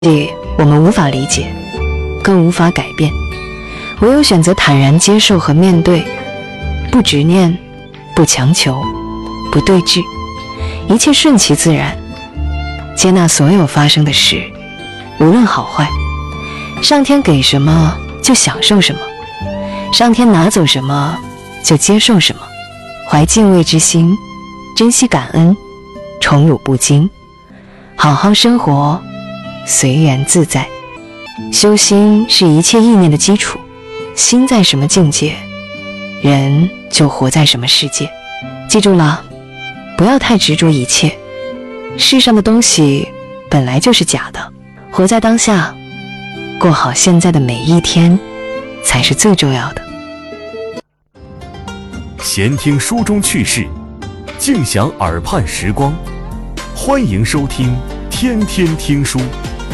我们无法理解，更无法改变，唯有选择坦然接受和面对，不执念，不强求，不对峙，一切顺其自然，接纳所有发生的事，无论好坏。上天给什么就享受什么，上天拿走什么就接受什么，怀敬畏之心，珍惜感恩，宠辱不惊，好好生活，随缘自在。修心是一切意念的基础，心在什么境界，人就活在什么世界。记住了，不要太执着一切，世上的东西本来就是假的，活在当下，过好现在的每一天才是最重要的。 闲听书中趣事，静享耳畔时光，欢迎收听天天听书。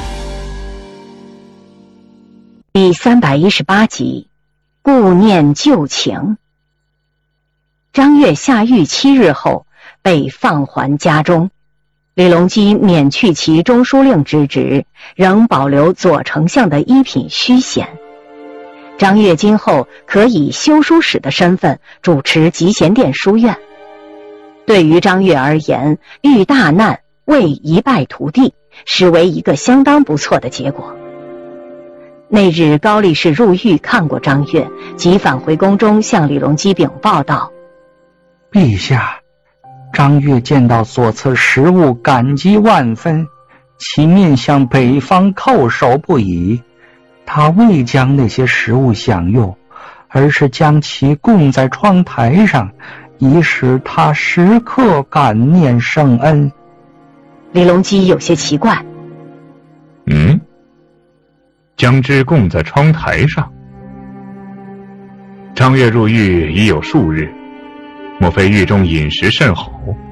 第318集，顾念旧情。张悦下狱7日后被放还家中，李隆基免去其中书令之职，仍保留左丞相的一品虚衔。张悦今后可以修书使的身份主持集贤殿书院。对于张悦而言，遇大难未一败涂地，实为一个相当不错的结果。那日高力士入狱看过张悦，即返回宫中向李隆基禀报道： 陛下，张悦见到所赐食物，感激万分，其面向北方叩首不已。他未将那些食物享用，而是将其供在窗台上，以使他时刻感念圣恩。 李隆基有些奇怪， 将之供在窗台上。张悦入狱已有数日，莫非狱中饮食甚好？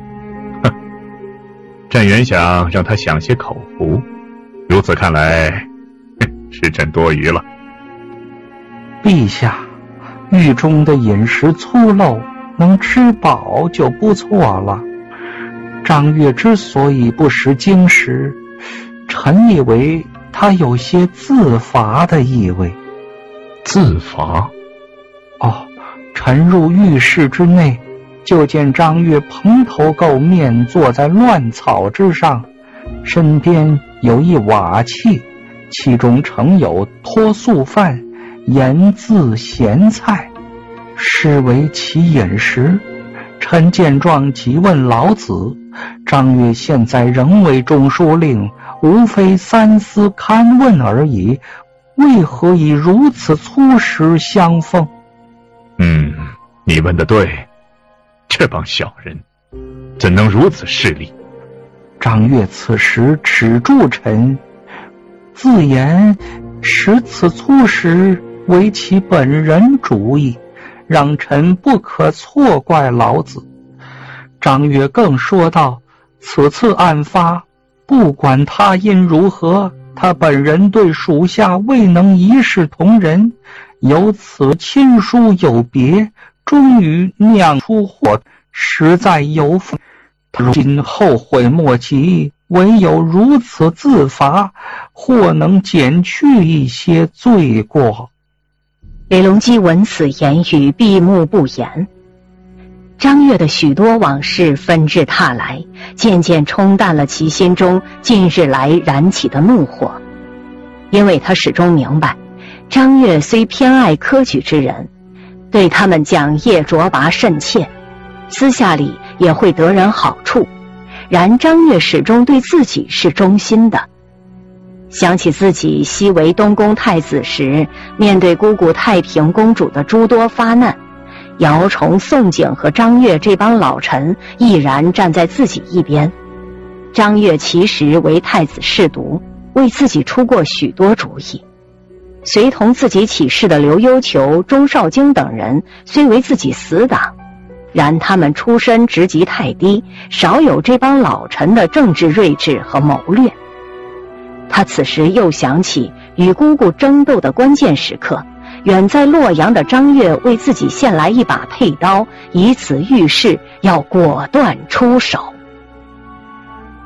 朕原想让他享些口福，如此看来，是朕多余了。 陛下，狱中的饮食粗陋，能吃饱就不错了。张悦之所以不食精食，臣以为他有些自罚的意味。 自罚？ 哦，臣入狱室之内，就见张悦蓬头垢面坐在乱草之上，身边有一瓦器，其中盛有脱素饭、盐渍咸菜，是为其饮食。臣见状即问老子，张悦现在仍为中书令，无非三思勘问而已，为何以如此粗食相奉？ 你问得对，这帮小人怎能如此势利？ 张悦此时止住臣，自言使此粗食为其本人主意，让臣不可错怪老子。张悦更说道，此次案发，不管他因如何，他本人对属下未能一视同仁，由此亲疏有别，终于酿出祸，实在有负。他如今后悔莫及，唯有如此自罚，或能减去一些罪过。 李隆基闻此言语，闭目不言。张悦的许多往事纷至沓来，渐渐冲淡了其心中近日来燃起的怒火。因为他始终明白，张悦虽偏爱科举之人，对他们讲业卓拔甚切，私下里也会得人好处，然张悦始终对自己是忠心的。想起自己昔为东宫太子时，面对姑姑太平公主的诸多发难，姚崇、宋璟和张悦这帮老臣毅然站在自己一边。张悦其实为太子侍读，为自己出过许多主意。随同自己起事的刘幽求、钟绍京等人虽为自己死党，然他们出身职级太低，少有这帮老臣的政治睿智和谋略。他此时又想起与姑姑争斗的关键时刻，远在洛阳的张悦为自己献来一把佩刀，以此预示要果断出手。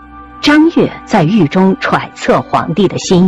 张悦在狱中揣测皇帝的心意。